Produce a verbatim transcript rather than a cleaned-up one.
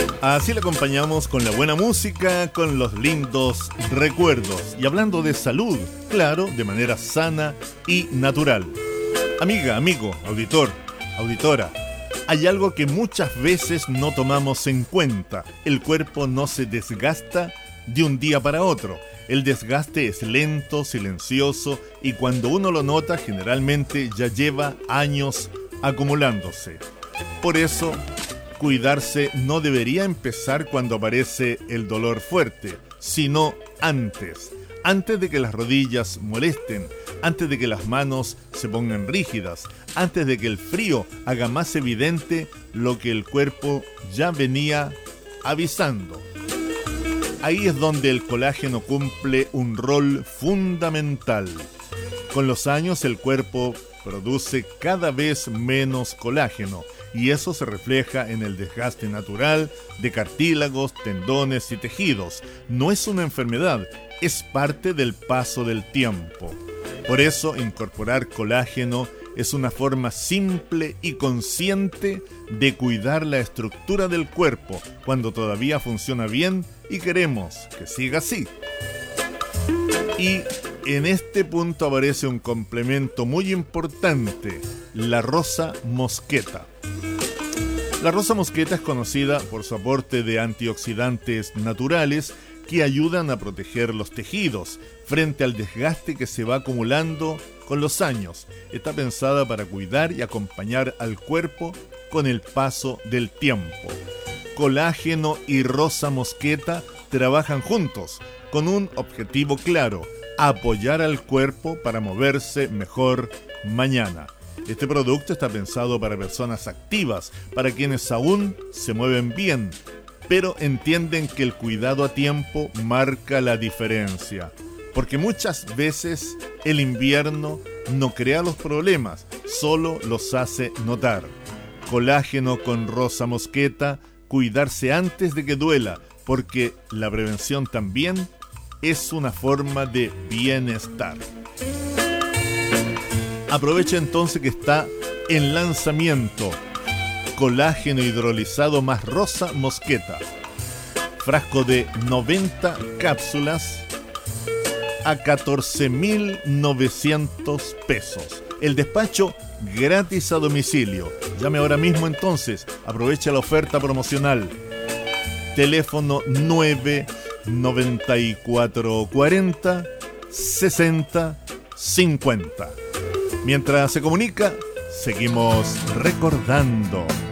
Así le acompañamos con la buena música, con los lindos recuerdos y hablando de salud, claro, de manera sana y natural. Amiga, amigo, auditor, auditora, hay algo que muchas veces no tomamos en cuenta. El cuerpo no se desgasta de un día para otro. El desgaste es lento, silencioso y cuando uno lo nota generalmente ya lleva años acumulándose. Por eso, cuidarse no debería empezar cuando aparece el dolor fuerte, sino antes. Antes de que las rodillas molesten, antes de que las manos se pongan rígidas, antes de que el frío haga más evidente lo que el cuerpo ya venía avisando. Ahí es donde el colágeno cumple un rol fundamental. Con los años el cuerpo produce cada vez menos colágeno y eso se refleja en el desgaste natural de cartílagos, tendones y tejidos. No es una enfermedad, es parte del paso del tiempo. Por eso, incorporar colágeno es una forma simple y consciente de cuidar la estructura del cuerpo cuando todavía funciona bien y queremos que siga así. Y en este punto aparece un complemento muy importante, la rosa mosqueta. La rosa mosqueta es conocida por su aporte de antioxidantes naturales que ayudan a proteger los tejidos frente al desgaste que se va acumulando con los años. Está pensada para cuidar y acompañar al cuerpo con el paso del tiempo. Colágeno y rosa mosqueta trabajan juntos con un objetivo claro: apoyar al cuerpo para moverse mejor mañana. Este producto está pensado para personas activas, para quienes aún se mueven bien, pero entienden que el cuidado a tiempo marca la diferencia. Porque muchas veces el invierno no crea los problemas, solo los hace notar. Colágeno con rosa mosqueta, cuidarse antes de que duela, porque la prevención también es una forma de bienestar. Aprovecha entonces que está en lanzamiento colágeno hidrolizado más rosa mosqueta. Frasco de noventa cápsulas a catorce mil novecientos pesos. El despacho gratis a domicilio. Llame ahora mismo entonces. Aprovecha la oferta promocional. Teléfono nueve noventa y cuatro cuarenta sesenta cincuenta. Mientras se comunica, seguimos recordando.